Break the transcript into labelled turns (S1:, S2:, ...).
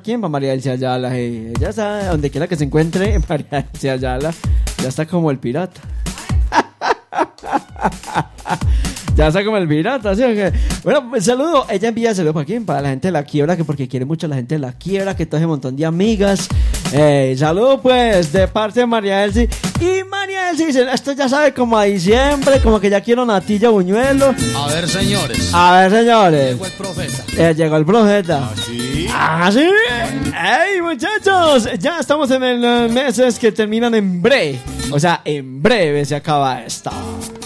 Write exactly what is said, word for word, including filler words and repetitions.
S1: quién? Para María Elsa Ayala. Hey, ella sabe, donde quiera que se encuentre, María Elsa Ayala ya está como el pirata. Ya está como el pirata, ¿sí? Bueno, pues, saludo. Ella envía saludos para quién, para la gente de La Quiebra, que porque quiere mucho a la gente de La Quiebra, que todo ese montón de amigas. Eh, saludo pues de parte de María Elsie. Y María Elsie dice, esto ya sabe como a diciembre, como que ya quiero natilla buñuelo.
S2: A ver, señores.
S1: A ver, señores.
S2: Llegó el profeta.
S1: Eh, llegó el profeta.
S2: ¿Ah, sí?
S1: ¿Ah, sí? ¡Ey, muchachos! Ya estamos en el meses que terminan en breve. O sea, en breve se acaba esta.